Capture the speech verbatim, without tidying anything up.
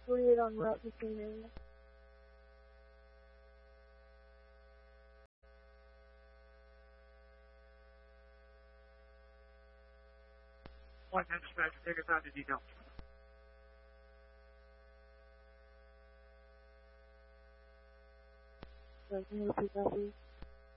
forty-eight on Route fifteen area. One ten dispatcher, take us out to detail. So can you repeat that, please?